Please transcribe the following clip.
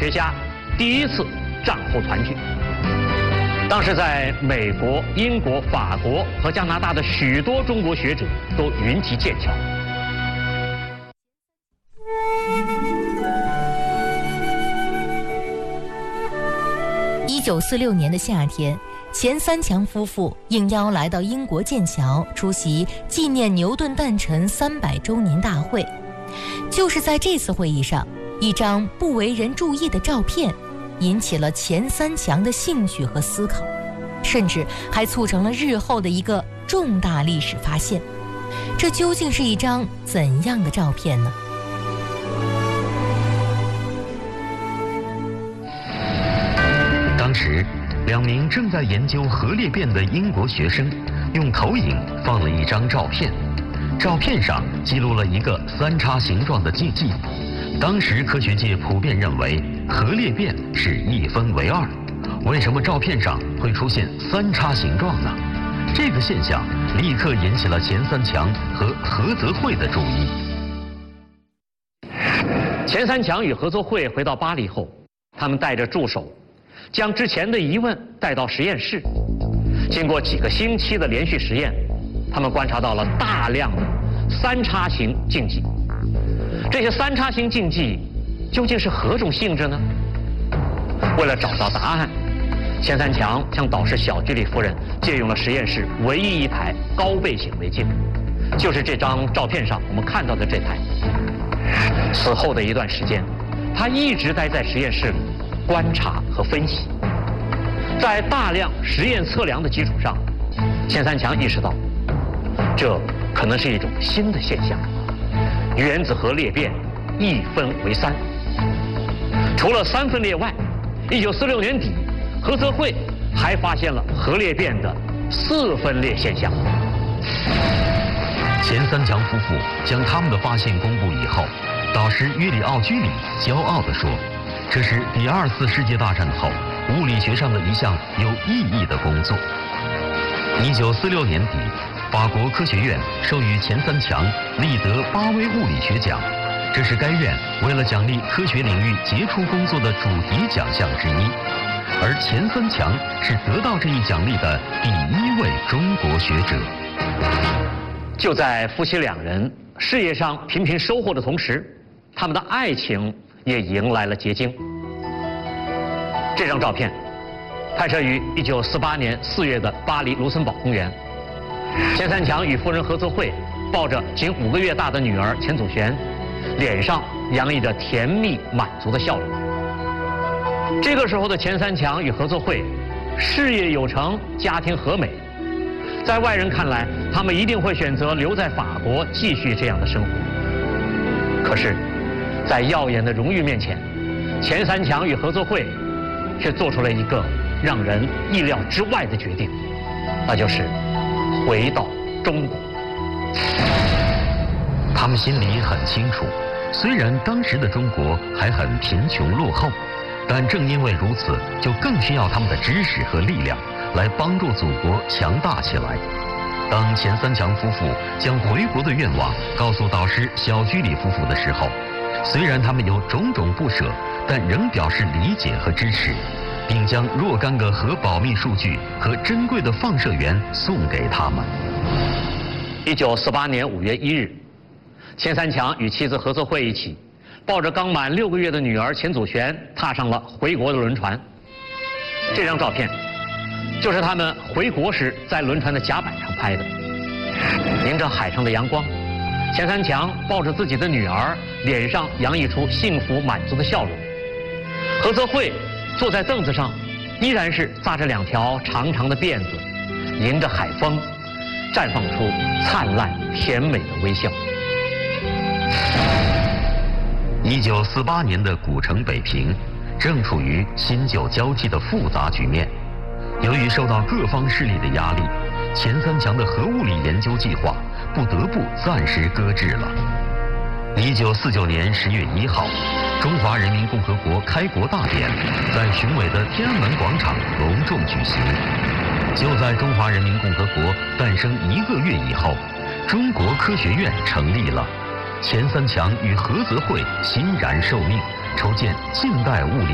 学家第一次战后团聚。当时在美国、英国、法国和加拿大的许多中国学者都云集剑桥。 1946年的夏天，钱三强夫妇应邀来到英国剑桥出席纪念牛顿诞辰300周年大会。就是在这次会议上，一张不为人注意的照片引起了钱三强的兴趣和思考，甚至还促成了日后的一个重大历史发现。这究竟是一张怎样的照片呢？ 当时，2名正在研究核裂变的英国学生用投影放了一张照片，照片上记录了一个3叉形状的迹。当时科学界普遍认为核裂变是1分为2，为什么照片上会出现3叉形状呢？这个现象立刻引起了钱三强和何泽慧的注意。 钱三强与何泽慧回到巴黎后，他们带着助手，将之前的疑问带到实验室。经过几个星期的连续实验，他们观察到了大量的3叉形镜迹。这些3叉形镜迹究竟是何种性质呢？为了找到答案，钱三强向导师小居里夫人借用了实验室唯一一台高倍显微镜，就是这张照片上我们看到的这台。此后的一段时间，他一直待在实验室里观察和分析。在大量实验测量的基础上，钱三强意识到，这可能是一种新的现象——原子核裂变1分为3。除了3分裂外，1946年底，何泽慧还发现了核裂变的4分裂现象。 钱三强夫妇将他们的发现公布以后，导师约里奥居里骄傲地说，这是第2次世界大战后物理学上的一项有意义的工作。1946年底，法国科学院授予钱三强立德巴威物理学奖，这是该院为了奖励科学领域杰出工作的主题奖项之一。而钱三强是得到这一奖励的第1位中国学者。 就在夫妻2人事业上频频收获的同时，他们的爱情也迎来了结晶。这张照片拍摄于1948年4月的巴黎卢森堡公园。钱三强与夫人何泽慧抱着仅5个月大的女儿钱祖璇，脸上洋溢着甜蜜满足的笑容。这个时候的钱三强与何泽慧事业有成，家庭和美，在外人看来，他们一定会选择留在法国继续这样的生活。可是，在耀眼的荣誉面前，钱三强与何泽慧却做出了一个让人意料之外的决定，那就是回到中国。 他们心里很清楚，虽然当时的中国还很贫穷落后，但正因为如此，就更需要他们的知识和力量来帮助祖国强大起来。当钱三强夫妇将回国的愿望告诉导师小居里夫妇的时候，虽然他们有种种不舍，但仍表示理解和支持，并将若干个核保密数据和珍贵的放射源送给他们。 1948年5月1日，钱三强与妻子何泽慧一起，抱着刚满6个月的女儿钱祖璇，踏上了回国的轮船。这张照片就是他们回国时在轮船的甲板上拍的。迎着海上的阳光，钱三强抱着自己的女儿，脸上洋溢出幸福满足的笑容。何泽慧坐在凳子上，依然是扎着2条长长的辫子，迎着海风，绽放出灿烂甜美的微笑。 1948年的古城北平正处于新旧交替的复杂局面。由于受到各方势力的压力，钱三强的核物理研究计划不得不暂时搁置了。1949年10月1号，中华人民共和国开国大典在雄伟的天安门广场隆重举行。就在中华人民共和国诞生1个月以后，中国科学院成立了。钱三强与何泽慧欣然受命，筹建近代物理